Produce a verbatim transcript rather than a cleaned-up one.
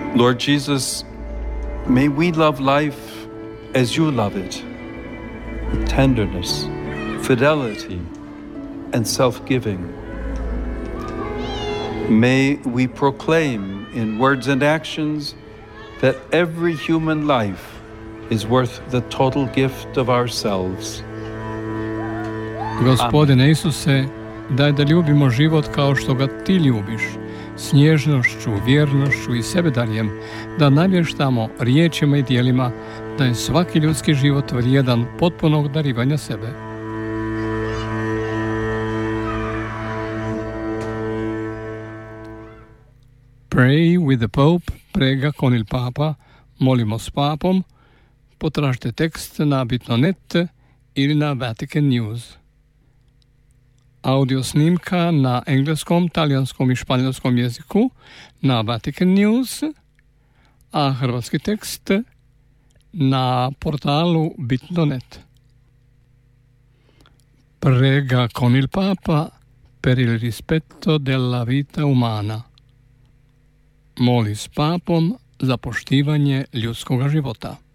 Lord Jesus, may we love life as you love it, with tenderness, fidelity, and self-giving. May we proclaim in words and actions that every human life is worth the total gift of ourselves. Gospodine Isuse, daj da ljubimo život kao što ga ti ljubiš, s nježnošću, vjernošću i sebedarjem, da navještamo riječima i djelima da je svaki ljudski život vrijedan potpunog darivanja sebe. Pray with the Pope, prega con il Papa, molimo s papom, potražite tekst na bitno punto net ili na Vatican News. Audio snimka na engleskom, talijanskom i španjolskom jeziku na Vatican News, a hrvatski tekst na portalu bit punto net. Prega con il Papa per il rispetto della vita umana. Moli s papom za poštivanje ljudskog života.